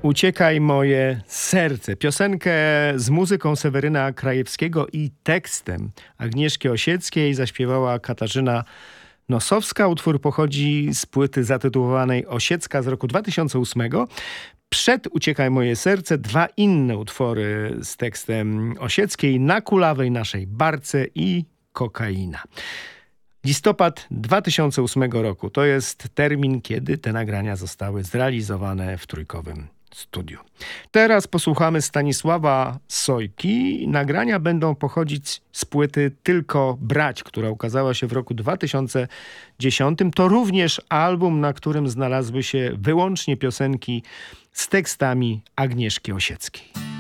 Uciekaj moje serce. Piosenkę z muzyką Seweryna Krajewskiego i tekstem Agnieszki Osieckiej zaśpiewała Katarzyna Nosowska. Utwór pochodzi z płyty zatytułowanej Osiecka z roku 2008. Przed Uciekaj moje serce dwa inne utwory z tekstem Osieckiej: Na kulawej naszej barce i Kokaina. Listopad 2008 roku to jest termin, kiedy te nagrania zostały zrealizowane w Trójkowym Studiu. Teraz posłuchamy Stanisława Sojki. Nagrania będą pochodzić z płyty Tylko brać, która ukazała się w roku 2010. To również album, na którym znalazły się wyłącznie piosenki z tekstami Agnieszki Osieckiej.